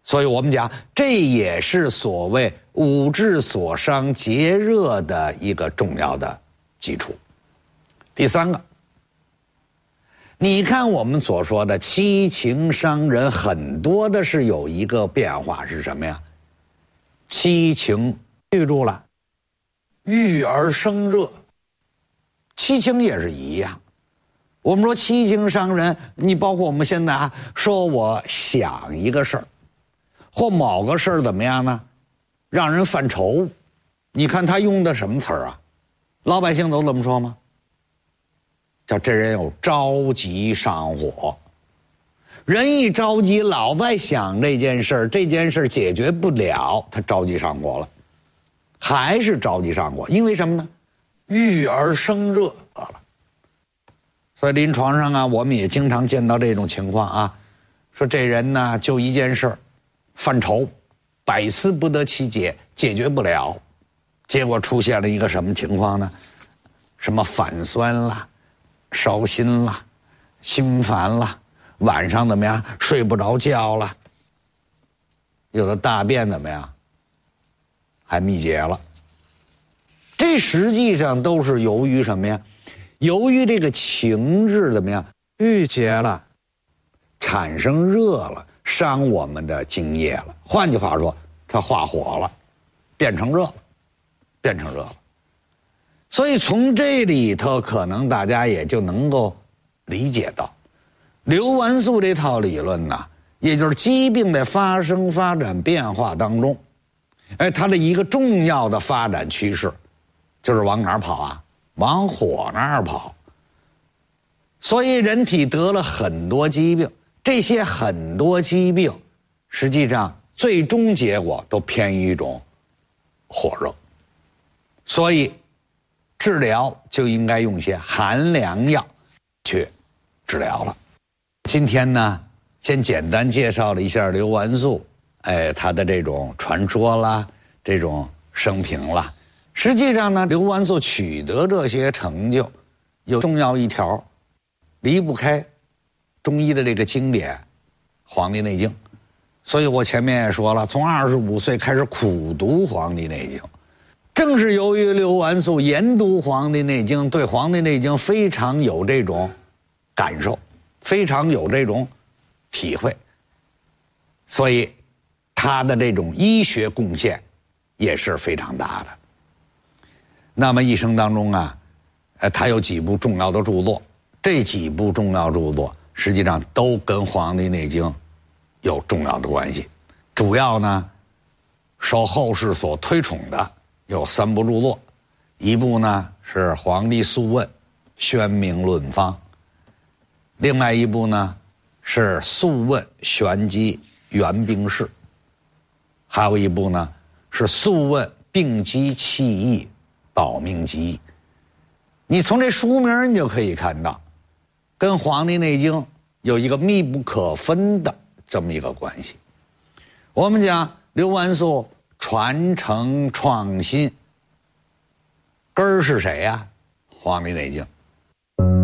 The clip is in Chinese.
所以我们讲，这也是所谓五志所伤节热的一个重要的基础。第三个，你看我们所说的七情伤人，很多的是有一个变化是什么呀？七情记住了，郁而生热，七情也是一样。我们说七情伤人，你包括我们现在说我想一个事儿，或某个事儿怎么样呢？让人犯愁，你看他用的什么词儿啊？老百姓都这么说吗？叫这人有着急上火。人一着急，老在想这件事儿，这件事儿解决不了，他着急上火了，还是着急上火，因为什么呢？郁而生热了。所以临床上啊，我们也经常见到这种情况啊，说这人呢就一件事儿犯愁，百思不得其解，解决不了，结果出现了一个什么情况呢？什么反酸啦，烧心啦，心烦啦，晚上怎么样睡不着觉了，有的大便怎么样还秘结了。这实际上都是由于什么呀？由于这个情志怎么样郁结了，产生热了，伤我们的津液了。换句话说，它化火了，变成热了。所以从这里头，可能大家也就能够理解到，刘完素这套理论呢，也就是疾病的发生、发展、变化当中，它的一个重要的发展趋势，就是往哪儿跑啊？往火那儿跑。所以人体得了很多疾病，这些很多疾病实际上最终结果都偏于一种火热，所以治疗就应该用些寒凉药去治疗了。今天呢，先简单介绍了一下刘完素，他的这种传说啦，这种生平啦。实际上呢，刘完素取得这些成就，有重要一条，离不开中医的这个经典《黄帝内经》。所以我前面也说了，从25岁开始苦读《黄帝内经》，正是由于刘完素研读《黄帝内经》，对《黄帝内经》非常有这种感受，非常有这种体会，所以他的这种医学贡献也是非常大的。那么一生当中啊，他有几部重要的著作，这几部重要著作实际上都跟《黄帝内经》有重要的关系。主要呢，受后世所推崇的有3部著作，一部呢是《黄帝素问·宣明论方》，另外一部呢是《素问·玄机元病释》，还有一部呢是《素问·病机气义保命集》。你从这书名你就可以看到，跟《黄帝内经》有一个密不可分的这么一个关系。我们讲刘完素传承创新，根儿是谁呀？《黄帝内经》。